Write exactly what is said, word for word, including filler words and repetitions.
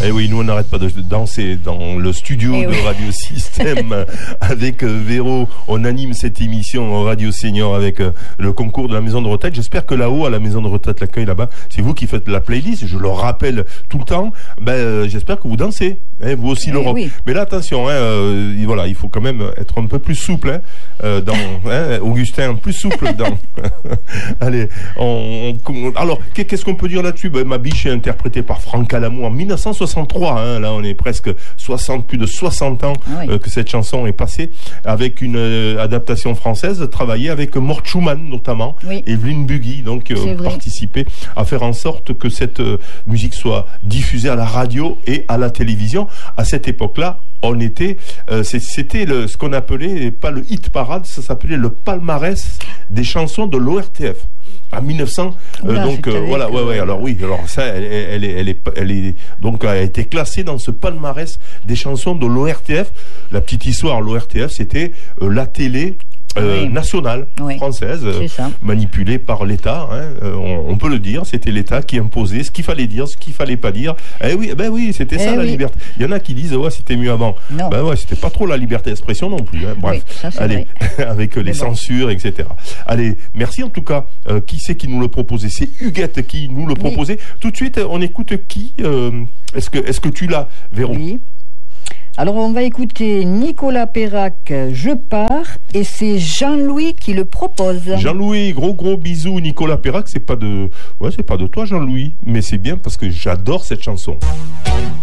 Et oui, nous on n'arrête pas de danser dans le studio et de oui. Radio Système avec Véro. On anime cette émission Radio Senior avec le concours de la maison de retraite. J'espère que là-haut, à la maison de retraite, l'accueil là-bas, c'est vous qui faites la playlist. Je le rappelle tout le temps. Ben, euh, j'espère que vous dansez. Hein, vous aussi, Laurent. Oui. Mais là, attention, hein, euh, voilà, il faut quand même être un peu plus souple. Hein, euh, dans, hein, Augustin, plus souple dans. Allez, on, on, alors, qu'est-ce qu'on peut dire là-dessus? Ben, Ma biche est interprétée par Franck Alamou en mille neuf cent soixante-trois. Hein, là, on est presque soixante, plus de soixante ans ah oui. euh, que cette chanson est passée, avec une euh, adaptation française, travaillée avec Mort Schumann notamment, oui. et Evelyne Buggy, donc euh, participé à faire en sorte que cette euh, musique soit diffusée à la radio et à la télévision. À cette époque-là, on était, euh, c'était le, ce qu'on appelait, pas le hit parade, ça s'appelait le palmarès des chansons de l'O R T F. À mille neuf cents, euh, Oula, donc euh, voilà, que... ouais, ouais. Alors oui, alors ça, elle, elle, est, elle est, elle est, donc elle a été classée dans ce palmarès des chansons de l'O R T F. La petite histoire, l'O R T F, c'était euh, la télé. Euh, oui. nationale oui. française, euh, manipulée par l'État, hein, euh, on, on peut le dire, c'était l'État qui imposait ce qu'il fallait dire, ce qu'il fallait pas dire. Eh oui, ben oui, c'était eh ça oui. la liberté. Il y en a qui disent ouais, c'était mieux avant. Non. Ben ouais, c'était pas trop la liberté d'expression non plus. Hein. Bref, oui, ça, allez, avec les bon. censures, et cetera. Allez, merci en tout cas. Euh, qui c'est qui nous le proposait? C'est Huguette qui nous le proposait. Oui. Tout de suite, on écoute qui euh, Est-ce que, est-ce que tu l'as, Véron? Oui. Alors on va écouter Nicolas Perrac, Je pars, et c'est Jean-Louis qui le propose. Jean-Louis, gros gros bisous. Nicolas Perrac, c'est pas de, ouais, c'est pas de toi Jean-Louis, mais c'est bien parce que j'adore cette chanson.